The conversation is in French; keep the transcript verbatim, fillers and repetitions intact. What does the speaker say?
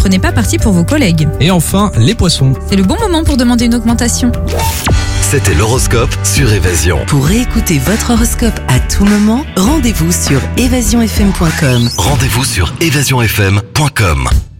prenez pas parti pour vos collègues. Et enfin, les poissons. C'est le bon moment pour demander une augmentation. C'était l'horoscope sur Évasion. Pour réécouter votre horoscope à tout moment, rendez-vous sur évasion f m point com. Rendez-vous sur évasion f m point com.